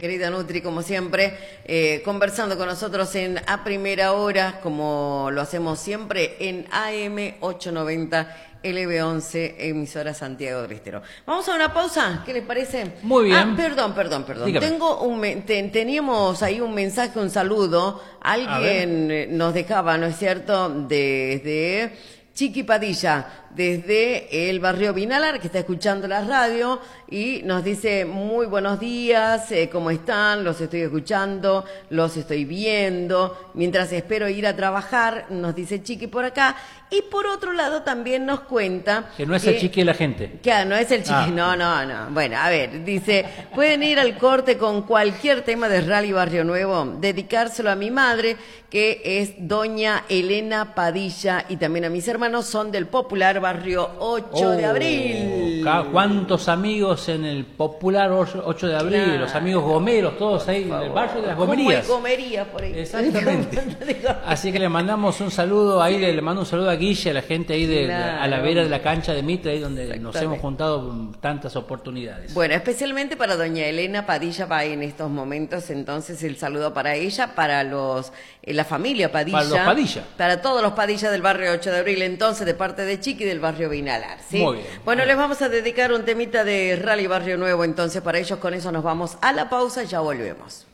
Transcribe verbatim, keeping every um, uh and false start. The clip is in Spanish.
Querida Nutri, como siempre, eh, conversando con nosotros en A Primera Hora, como lo hacemos siempre en A M ochocientos noventa L B once, emisora Santiago del Estero. Vamos a una pausa, ¿qué les parece? Muy bien. Ah, perdón, perdón, perdón. Dígame. Tengo un, te, teníamos ahí un mensaje, un saludo. Alguien nos dejaba, ¿no es cierto?, desde Chiqui Padilla, desde el barrio Vinalar, que está escuchando la radio y nos dice: muy buenos días, eh, ¿cómo están? Los estoy escuchando, los estoy viendo, mientras espero ir a trabajar, nos dice Chiqui por acá. Y por otro lado también nos cuenta... Que no es que, el Chiqui de la gente. Que no es el Chiqui, Ah. no, no, no. Bueno, a ver, dice: pueden ir al corte con cualquier tema de Rally Barrio Nuevo, dedicárselo a mi madre, que es doña Elena Padilla, y también a mis hermanos, son del popular barrio ocho de abril. Ca- ¿Cuántos amigos en el popular ocho de abril? Claro. Los amigos gomeros, todos ahí en el barrio de las gomerías. Como hay gomerías por ahí. Exactamente. Así que le mandamos un saludo ahí, le mando un saludo a Guille, a la gente ahí de, Claro. a la vera de la cancha de Mitre, ahí donde nos Exactamente. hemos juntado tantas oportunidades. Bueno, especialmente para doña Elena Padilla va en estos momentos, entonces el saludo para ella, para los eh, la familia Padilla. Para los Padilla. Para todos los Padilla del barrio ocho de abril, entonces, de parte de Chiqui del barrio Vinalar, ¿sí? Muy bien. Bueno, les vamos a dedicar un temita de Rally Barrio Nuevo, entonces para ellos con eso nos vamos a la pausa y ya volvemos.